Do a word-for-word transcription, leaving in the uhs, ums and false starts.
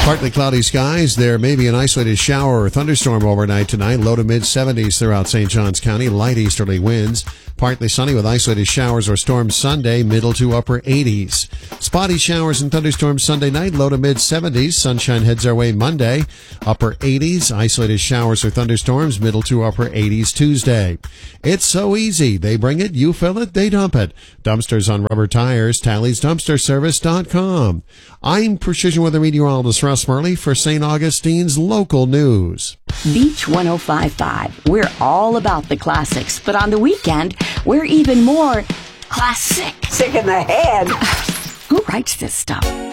Partly cloudy skies. There may be an isolated shower or thunderstorm overnight tonight. Low to mid seventies throughout Saint Johns County. Light easterly winds. Partly sunny with isolated showers or storms Sunday. Middle to upper eighties. Spotty showers and thunderstorms Sunday night. Low to mid seventies. Sunshine heads our way Monday. Upper eighties. Isolated showers or thunderstorms. Middle to upper eighties Tuesday. It's so easy. They bring it. You fill it. They dump it. Dumpsters on rubber tires. Talley's Dumpster Service dot com. I'm Precision Weather Meteorologist Russ Murley for Saint Augustine's local news. Beach one oh five point five. We're all about the classics, but on the weekend, we're even more classic. Sick in the head. Who writes this stuff?